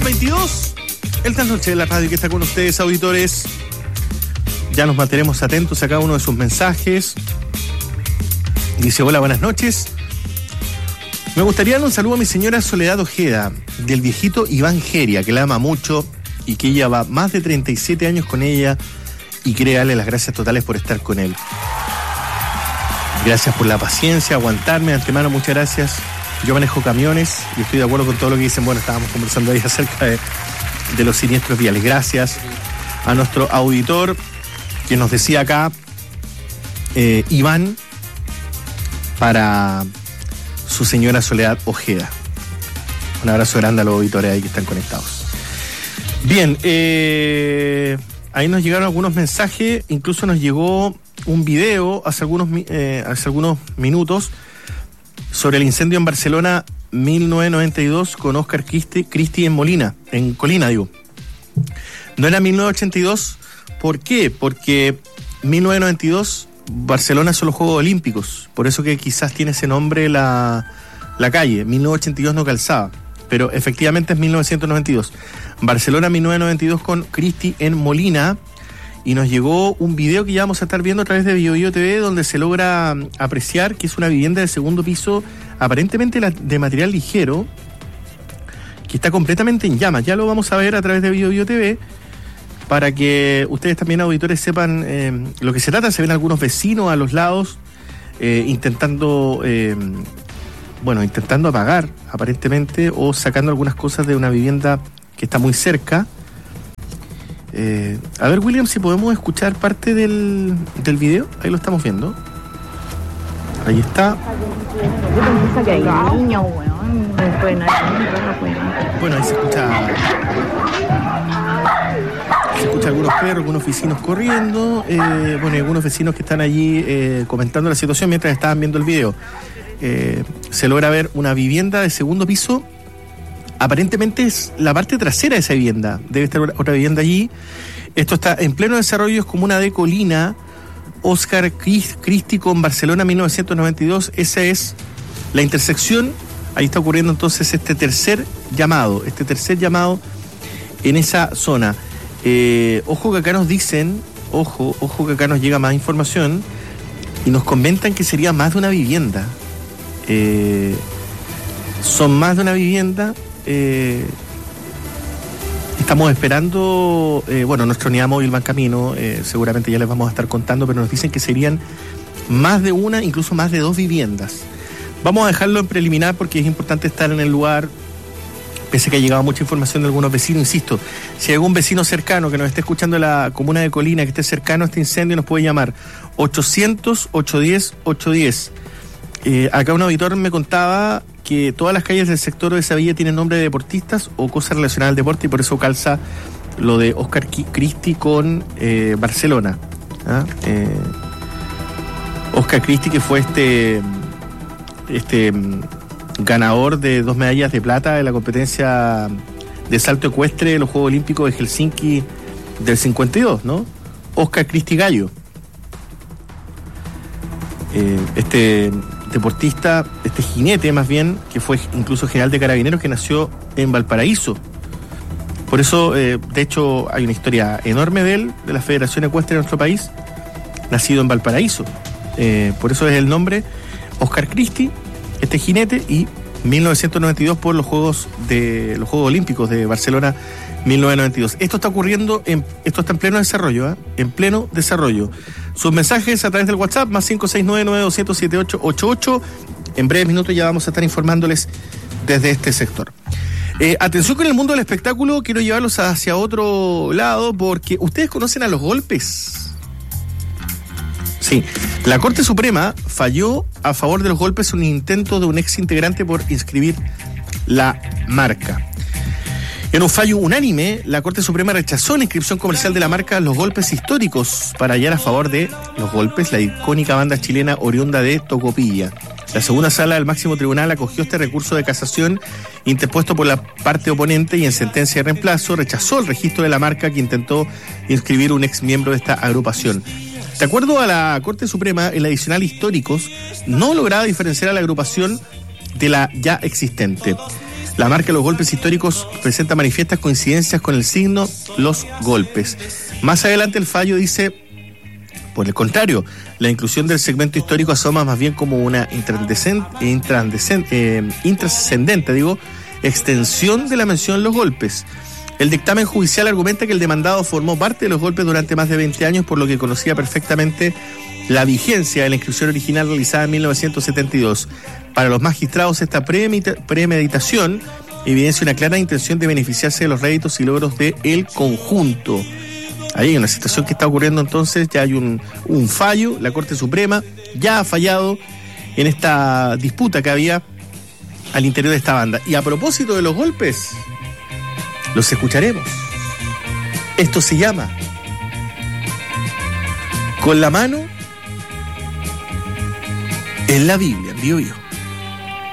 22. El trasnoche de la radio que está con ustedes, auditores. Ya nos mantenemos atentos a cada uno de sus mensajes. Dice: hola, buenas noches. Me gustaría dar un saludo a mi señora Soledad Ojeda, del viejito Iván Geria, que la ama mucho y que ella va más de 37 años con ella y quiere darle las gracias totales por estar con él. Gracias por la paciencia, aguantarme de antemano, muchas gracias. Yo manejo camiones y estoy de acuerdo con todo lo que dicen. Bueno, estábamos conversando ahí acerca de los siniestros viales. Gracias a nuestro auditor que nos decía acá, Iván, para su señora Soledad Ojeda. Un abrazo grande a los auditores ahí que están conectados. Bien, ahí nos llegaron algunos mensajes, incluso nos llegó un video hace algunos minutos sobre el incendio en Barcelona 1992 con Óscar Cristi en Colina. No era 1982, ¿por qué? Porque 1992 Barcelona son los Juegos Olímpicos, por eso que quizás tiene ese nombre la calle. 1982 no calzaba, pero efectivamente es 1992. Barcelona 1992 con Cristi en Molina. Y nos llegó un video que ya vamos a estar viendo a través de BioBio TV, donde se logra apreciar que es una vivienda de segundo piso, aparentemente de material ligero, que está completamente en llamas. Ya lo vamos a ver a través de BioBio TV, para que ustedes también, auditores, sepan lo que se trata. Se ven algunos vecinos a los lados intentando apagar, aparentemente, o sacando algunas cosas de una vivienda que está muy cerca. A ver, William, si podemos escuchar parte del video. Ahí lo estamos viendo. Ahí está. Bueno, ahí se escucha algunos perros, algunos vecinos corriendo. Y algunos vecinos que están allí comentando la situación mientras estaban viendo el video. Se logra ver una vivienda de segundo piso. Aparentemente es la parte trasera de esa vivienda. Debe estar otra vivienda allí. Esto está en pleno desarrollo, es comuna de Colina. Óscar Cristi con Barcelona 1992. Esa es la intersección. Ahí está ocurriendo entonces este tercer llamado en esa zona. Ojo que acá nos dicen, ojo que acá nos llega más información y nos comentan que sería más de una vivienda. Son más de una vivienda. Estamos esperando, nuestra unidad móvil va en camino, seguramente ya les vamos a estar contando, pero nos dicen que serían más de una, incluso más de dos viviendas. Vamos a dejarlo en preliminar porque es importante estar en el lugar, pese a que ha llegado mucha información de algunos vecinos. Insisto, si hay algún vecino cercano que nos esté escuchando en la comuna de Colina, que esté cercano a este incendio, nos puede llamar 800-810-810. Acá un auditor me contaba que todas las calles del sector de esa villa tienen nombre de deportistas o cosas relacionadas al deporte, y por eso calza lo de Óscar Cristi con Barcelona. Óscar Cristi, que fue este ganador de 2 medallas de plata en la competencia de salto ecuestre de los Juegos Olímpicos de Helsinki del 52, ¿no? Óscar Cristi Gallo. Este deportista, este jinete más bien, que fue incluso general de carabineros, que nació en Valparaíso. Por eso, de hecho, hay una historia enorme de él, de la Federación Ecuestre de nuestro país, nacido en Valparaíso. Por eso es el nombre Óscar Cristi, este jinete, y 1992 por los Juegos Olímpicos de Barcelona 1992. Esto está ocurriendo, esto está en pleno desarrollo, en pleno desarrollo. Sus mensajes a través del WhatsApp, más 569-9200-7888. En breves minutos ya vamos a estar informándoles desde este sector. Atención con el mundo del espectáculo, quiero llevarlos hacia otro lado, porque ustedes conocen a los golpes. Sí, la Corte Suprema falló a favor de los golpes en un intento de un ex integrante por inscribir la marca. En un fallo unánime, la Corte Suprema rechazó la inscripción comercial de la marca Los Golpes Históricos para hallar a favor de Los Golpes, la icónica banda chilena oriunda de Tocopilla. La segunda sala del máximo tribunal acogió este recurso de casación interpuesto por la parte oponente y en sentencia de reemplazo rechazó el registro de la marca que intentó inscribir un ex miembro de esta agrupación. De acuerdo a la Corte Suprema, el adicional Históricos no lograba diferenciar a la agrupación de la ya existente. La marca de los golpes históricos presenta manifiestas coincidencias con el signo los golpes. Más adelante el fallo dice, por el contrario, la inclusión del segmento histórico asoma más bien como una intrascendente, extensión de la mención los golpes. El dictamen judicial argumenta que el demandado formó parte de los golpes durante más de 20 años, por lo que conocía perfectamente la vigencia de la inscripción original realizada en 1972. Para los magistrados, esta premeditación evidencia una clara intención de beneficiarse de los réditos y logros del conjunto. Ahí hay una situación que está ocurriendo entonces, ya hay un fallo, la Corte Suprema ya ha fallado en esta disputa que había al interior de esta banda. Y a propósito de los golpes, los escucharemos. Esto se llama Con la mano en la Biblia, en Bio Bio.